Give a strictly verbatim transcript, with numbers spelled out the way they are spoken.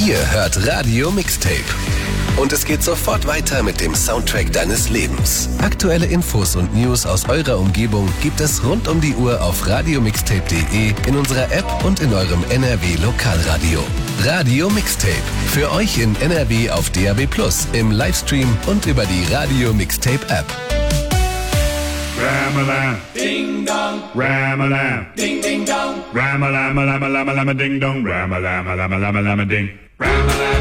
Ihr hört Radio Mixtape. Und es geht sofort weiter mit dem Soundtrack deines Lebens. Aktuelle Infos und News aus eurer Umgebung gibt es rund um die Uhr auf radiomixtape punkt de, in unserer App und in eurem N R W Lokalradio. Radio Mixtape. Für euch in N R W auf D A B plus, im Livestream und über die Radio Mixtape App. Ram-a-lam, ding dong, ram-a-lam, ding ding dong, ram-a-lam-a-lam-a-lam-a-lam-a ding dong, ram-a-lam-a-lam-a-lam-a-lam-a ding, ram-a-lam.